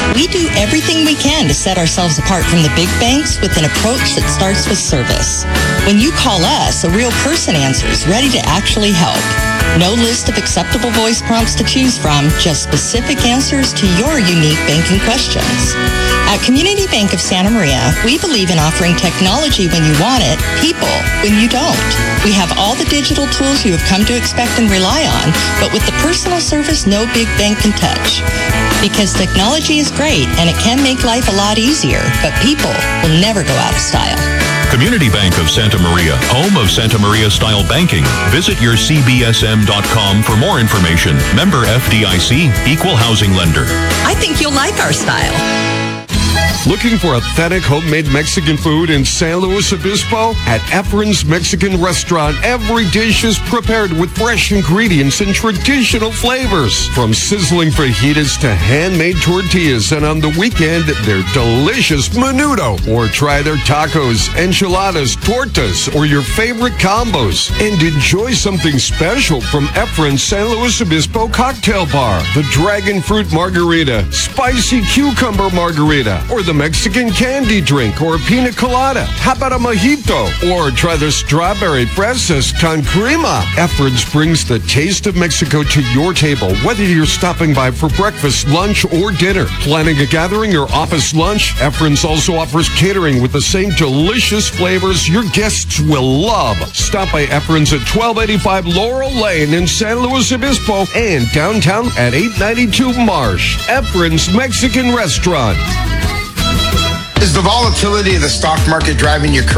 We do everything we can to set ourselves apart from the big banks with an approach that starts with service. When you call us, a real person answers, ready to actually help. No list of acceptable voice prompts to choose from, just specific answers to your unique banking questions. At Community Bank of Santa Maria, we believe in offering technology when you want it, people when you don't. We have all the digital tools you have come to expect and rely on, but with the personal service no big bank can touch. Because technology is great and it can make life a lot easier, but people will never go out of style. Community Bank of Santa Maria, home of Santa Maria style banking. Visit yourcbsm.com for more information. Member FDIC, equal housing lender. I think you'll like our style. Looking for authentic homemade Mexican food in San Luis Obispo? At Efren's Mexican Restaurant, every dish is prepared with fresh ingredients and traditional flavors. From sizzling fajitas to handmade tortillas, and on the weekend, their delicious menudo. Or try their tacos, enchiladas, tortas, or your favorite combos. And enjoy something special from Efren's San Luis Obispo Cocktail Bar. The Dragon Fruit Margarita, Spicy Cucumber Margarita, or the Mexican candy drink or pina colada. How about a mojito? Or try the strawberry fresas con crema. Efren's brings the taste of Mexico to your table, whether you're stopping by for breakfast, lunch, or dinner. Planning a gathering or office lunch? Efren's also offers catering with the same delicious flavors your guests will love. Stop by Efren's at 1285 Laurel Lane in San Luis Obispo and downtown at 892 Marsh. Efren's Mexican Restaurant. Is the volatility of the stock market driving your